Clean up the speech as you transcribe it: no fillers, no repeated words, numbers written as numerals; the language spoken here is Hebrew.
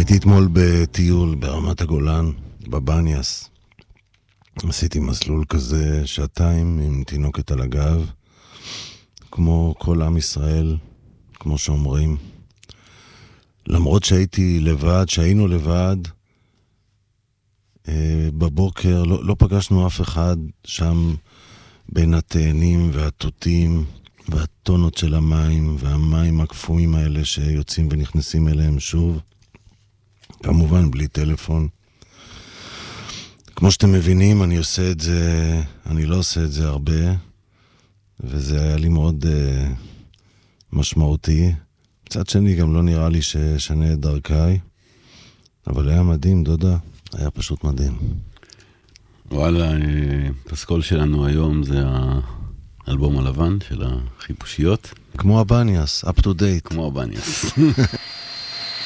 הייתי אתמול בטיול ברמת הגולן, בבניאס. עשיתי מסלול כזה 2 עם תינוקת על הגב, כמו כל עם ישראל, כמו שאומרים. למרות שהיינו לבד, בבוקר לא פגשנו אף אחד שם בין התאנים והתותים והטונות של המים והמים הקפואים האלה שיוצאים ונכנסים אליהם שוב. כמובן בלי טלפון. כמו שאתם מבינים, אני לא עושה את זה הרבה, וזה היה לי מאוד משמעותי. מצד שני גם לא נראה לי ששנה את דרכיי, אבל היה מדהים, דודה, היה פשוט מדהים. וואלה, פסקול שלנו היום זה האלבום הלבן של החיפושיות. כמו הבניאס, up to date. כמו הבניאס.